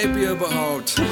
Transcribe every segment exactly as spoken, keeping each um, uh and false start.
Bier überhaupt?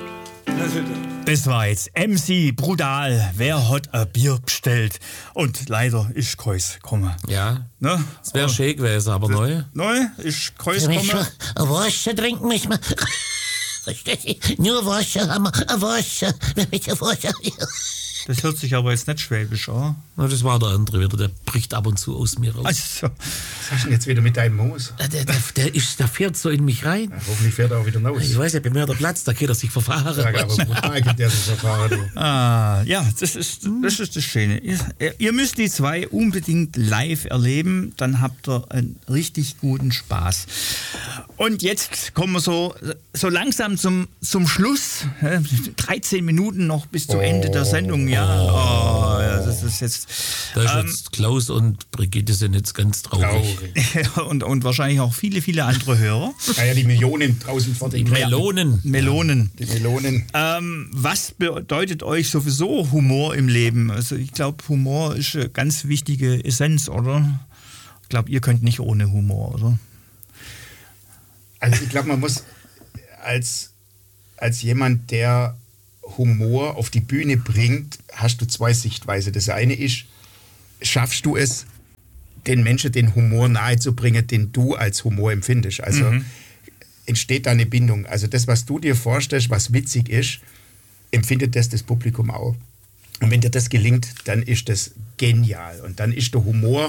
Das war jetzt M C Brutal. Wer hat ein Bier bestellt? Und leider ist Kreuz gekommen. Ja, ne? es wäre schön gewesen, aber neu. Neu ist Kreuz Für mich gekommen. schon ein Wasser trinken müssen wir. Verstehst du? Nur Wasser haben wir. Ein Wasser. Mit dem Wasser. Das hört sich aber jetzt nicht schwäbisch an. Na, das war der andere wieder, der bricht ab und zu aus mir raus. Also, Was hast du denn jetzt wieder mit deinem Moos? Der, der, der, ist, der fährt so in mich rein. Ja, hoffentlich fährt er auch wieder raus. Ich weiß nicht, bei mir der Platz, da kann er sich verfahren. Ja, aber brutal gibt der sich verfahren. Du. ah, ja, das ist, das ist das Schöne. Ihr, ihr müsst die zwei unbedingt live erleben, dann habt ihr einen richtig guten Spaß. Und jetzt kommen wir so, so langsam zum, zum Schluss. dreizehn Minuten noch bis zum Oh. Ende der Sendung. Ja, oh, ja das ist jetzt... Da ist ähm, jetzt Klaus und Brigitte sind jetzt ganz traurig. Traurig. und, und wahrscheinlich auch viele, viele andere Hörer. Ja, ja, die Millionen draußen vor Die dem Melonen. Melonen. Die Melonen. Ähm, was bedeutet euch sowieso Humor im Leben? Also ich glaube, Humor ist eine ganz wichtige Essenz, oder? Ich glaube, ihr könnt nicht ohne Humor, oder? Also ich glaube, man muss als, als jemand, der Humor auf die Bühne bringt, hast du zwei Sichtweisen. Das eine ist, schaffst du es, den Menschen den Humor nahezubringen, den du als Humor empfindest. Also mhm. entsteht da eine Bindung. Also das, was du dir vorstellst, was witzig ist, empfindet das das Publikum auch. Und wenn dir das gelingt, dann ist das genial. Und dann ist der Humor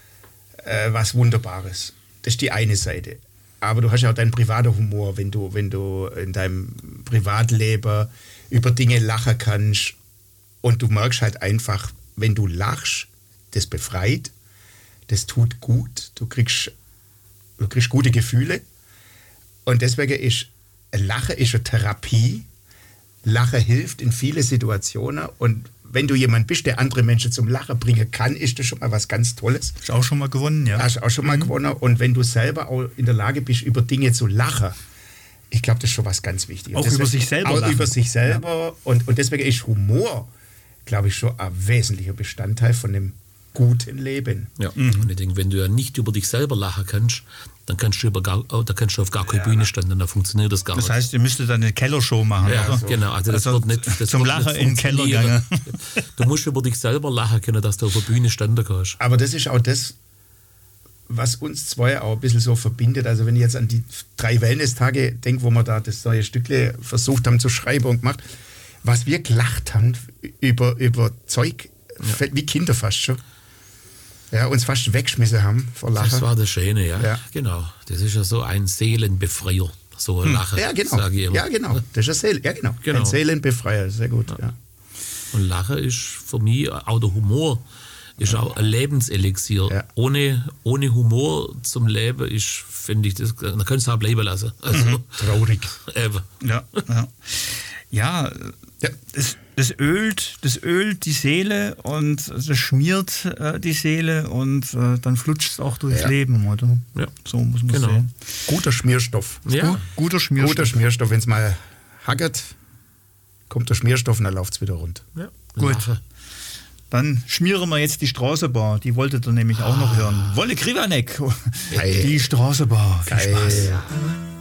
äh, was Wunderbares. Das ist die eine Seite. Aber du hast ja auch deinen privaten Humor, wenn du, wenn du in deinem Privatleben über Dinge lachen kannst. Und du merkst halt einfach, wenn du lachst, das befreit, das tut gut, du kriegst, du kriegst gute Gefühle. Und deswegen ist Lachen ist eine Therapie. Lachen hilft in viele Situationen. Und wenn du jemand bist, der andere Menschen zum Lachen bringen kann, ist das schon mal was ganz Tolles. Hast du auch schon mal gewonnen, ja? Hast auch schon mal mhm. gewonnen. Und wenn du selber auch in der Lage bist, über Dinge zu lachen, ich glaube, das ist schon was ganz Wichtiges. Auch deswegen, über sich selber Auch lachen. über sich selber. Ja. Und, und deswegen ist Humor, glaube ich, schon ein wesentlicher Bestandteil von dem guten Leben. Ja. Mhm. Und ich denke, wenn du ja nicht über dich selber lachen kannst, dann kannst du, über gar, oh, da kannst du auf gar keine ja. Bühne stehen, dann funktioniert das gar das nicht. Das heißt, ihr müsstet dann eine Kellershow machen, ja, oder? So. Genau, also das also wird nicht, das zum wird Lachen nicht in den Keller gegangen. Du musst über dich selber lachen können, dass du auf der Bühne stehen kannst. Aber das ist auch das, was uns zwei auch ein bisschen so verbindet. Also wenn ich jetzt an die drei Wellness-Tage denke, wo wir da das neue Stückle versucht haben zu schreiben und gemacht, was wir gelacht haben über, über Zeug, ja. wie Kinder fast schon. Ja, uns fast weggeschmissen haben vor Lachen. Das war das Schöne, ja. ja. Genau. Das ist ja so ein Seelenbefreier, so ein Lachen. Ja, genau. Sag ich immer. Ja, genau. Das ist ein Seele, ja, genau. genau. Ein Seelenbefreier, sehr gut. Ja. Ja. Und Lachen ist für mich, auch der Humor, ist auch ein Lebenselixier. Ja. Ohne, ohne Humor zum Leben ist, finde ich, das, dann könntest du auch bleiben lassen. Also, mhm. Traurig. Eben. Ja, ja. ja, ja. Das, das ölt, das ölt die Seele und das schmiert äh, die Seele und äh, dann flutscht es auch durchs ja. Leben, oder? Ja. So muss man genau. sehen. Guter Schmierstoff. Ja. Gut, guter Schmierstoff. Guter Schmierstoff. Wenn es mal hackert, kommt der Schmierstoff und dann läuft es wieder rund. Ja. Gut. Lachen. Dann schmieren wir jetzt die Straßenbar. Die wolltet ihr nämlich auch noch hören. Wolle Krivanek. Geil. Die Straßenbar. Viel Geil. Spaß.